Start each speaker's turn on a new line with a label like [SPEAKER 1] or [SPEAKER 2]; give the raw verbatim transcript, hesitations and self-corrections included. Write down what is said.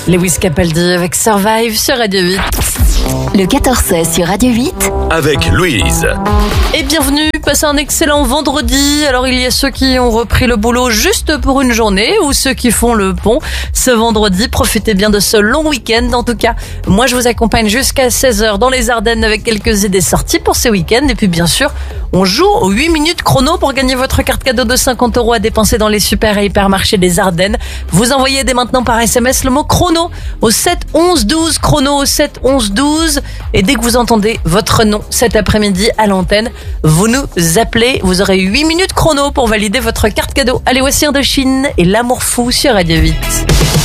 [SPEAKER 1] Lewis Capaldi avec Survive sur Radio huit.
[SPEAKER 2] Le quatorze seize sur Radio huit.
[SPEAKER 3] Avec Louise.
[SPEAKER 1] Et bienvenue, passez un excellent vendredi. Alors il y a ceux qui ont repris le boulot juste pour une journée ou ceux qui font le pont ce vendredi. Profitez bien de ce long week-end. En tout cas, moi je vous accompagne jusqu'à seize heures dans les Ardennes avec quelques idées sorties pour ce week-end. Et puis bien sûr, on joue aux huit minutes chrono pour gagner votre carte cadeau de cinquante euros à dépenser dans les super et hypermarchés des Ardennes. Vous envoyez dès maintenant par S M S le mot chrono au sept onze douze, chrono au sept onze douze. Et dès que vous entendez votre nom cet après-midi à l'antenne, vous nous appelez. Vous aurez huit minutes chrono pour valider votre carte cadeau. Allez, voici Indochine et l'amour fou sur Radio huit.